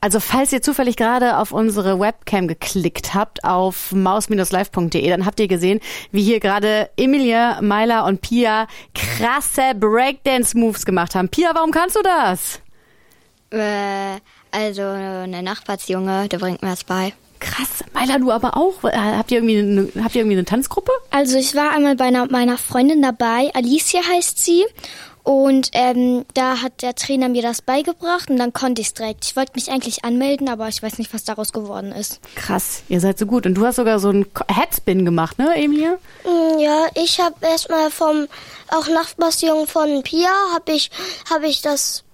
Also falls ihr zufällig gerade auf unsere Webcam geklickt habt, auf maus-live.de, dann habt ihr gesehen, wie hier gerade Emilie, Myla und Pia krasse Breakdance-Moves gemacht haben. Pia, warum kannst du das? Also eine Nachbarsjunge, der bringt mir das bei. Krass. Myla, du aber auch? Habt ihr irgendwie eine Tanzgruppe? Also ich war einmal bei meiner Freundin dabei, Alicia heißt sie. Und da hat der Trainer mir das beigebracht und dann konnte ich es direkt. Ich wollte mich eigentlich anmelden, aber ich weiß nicht, was daraus geworden ist. Krass, ihr seid so gut. Und du hast sogar so einen Headspin gemacht, ne, Emilie? Ja, ich habe erstmal vom auch Nachbarsjungen von Pia habe ich das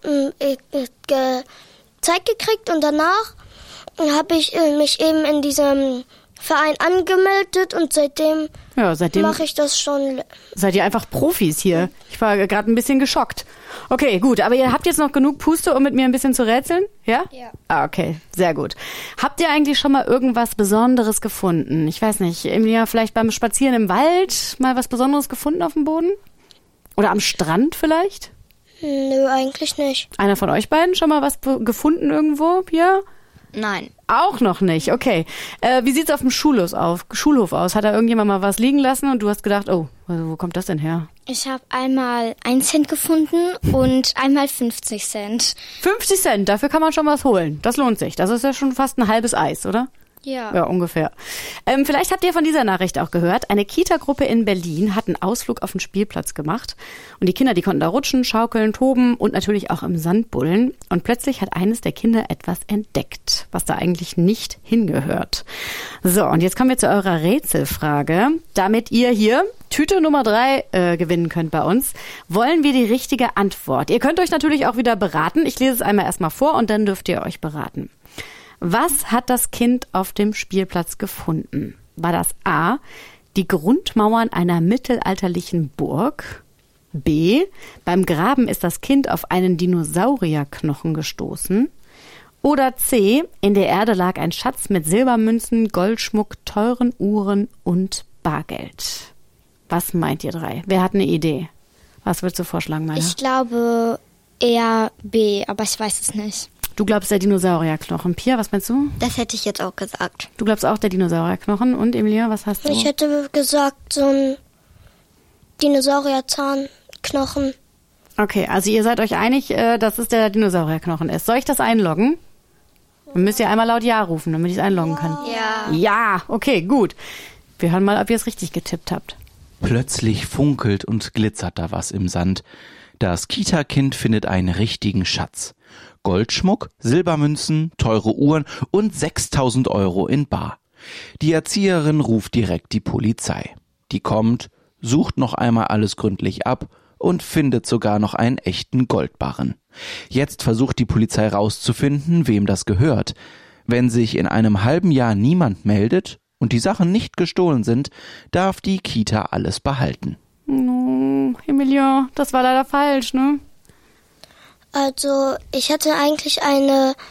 gezeigt gekriegt und danach habe ich mich eben in diesem Verein angemeldet und seitdem mache ich das schon. Seid ihr einfach Profis hier? Ich war gerade ein bisschen geschockt. Okay, gut, aber ihr habt jetzt noch genug Puste, um mit mir ein bisschen zu rätseln? Ja? Ja. Ah, okay, sehr gut. Habt ihr eigentlich schon mal irgendwas Besonderes gefunden? Ich weiß nicht, Emilia, vielleicht beim Spazieren im Wald mal was Besonderes gefunden auf dem Boden? Oder am Strand vielleicht? Nö, eigentlich nicht. Einer von euch beiden schon mal was gefunden irgendwo, Pia? Nein. Auch noch nicht, okay. Wie sieht's auf dem Schulhof aus? Hat da irgendjemand mal was liegen lassen und du hast gedacht, oh, wo kommt das denn her? Ich habe einmal 1 Cent gefunden und einmal 50 Cent. 50 Cent, dafür kann man schon was holen. Das lohnt sich. Das ist ja schon fast ein halbes Eis, oder? Ja. Ja, ungefähr. Vielleicht habt ihr von dieser Nachricht auch gehört. Eine Kita-Gruppe in Berlin hat einen Ausflug auf den Spielplatz gemacht. Und die Kinder, die konnten da rutschen, schaukeln, toben und natürlich auch im Sand buddeln. Und plötzlich hat eines der Kinder etwas entdeckt, was da eigentlich nicht hingehört. So, und jetzt kommen wir zu eurer Rätselfrage. Damit ihr hier Tüte Nummer 3 gewinnen könnt bei uns, wollen wir die richtige Antwort. Ihr könnt euch natürlich auch wieder beraten. Ich lese es einmal erstmal vor und dann dürft ihr euch beraten. Was hat das Kind auf dem Spielplatz gefunden? War das A, die Grundmauern einer mittelalterlichen Burg? B, beim Graben ist das Kind auf einen Dinosaurierknochen gestoßen? Oder C, in der Erde lag ein Schatz mit Silbermünzen, Goldschmuck, teuren Uhren und Bargeld? Was meint ihr 3? Wer hat eine Idee? Was würdest du vorschlagen, Maya? Ich glaube eher B, aber ich weiß es nicht. Du glaubst der Dinosaurierknochen. Pia, was meinst du? Das hätte ich jetzt auch gesagt. Du glaubst auch der Dinosaurierknochen. Und Emilia, was hast du? Ich hätte gesagt, so ein Dinosaurierzahnknochen. Okay, also ihr seid euch einig, dass es der Dinosaurierknochen ist. Soll ich das einloggen? Dann müsst ihr einmal laut Ja rufen, damit ich es einloggen kann. Ja. Ja, okay, gut. Wir hören mal, ob ihr es richtig getippt habt. Plötzlich funkelt und glitzert da was im Sand. Das Kita-Kind findet einen richtigen Schatz. Goldschmuck, Silbermünzen, teure Uhren und 6.000 € in bar. Die Erzieherin ruft direkt die Polizei. Die kommt, sucht noch einmal alles gründlich ab und findet sogar noch einen echten Goldbarren. Jetzt versucht die Polizei rauszufinden, wem das gehört. Wenn sich in einem halben Jahr niemand meldet und die Sachen nicht gestohlen sind, darf die Kita alles behalten. Oh, Emilia, das war leider falsch, ne? Also, ich hatte eigentlich eine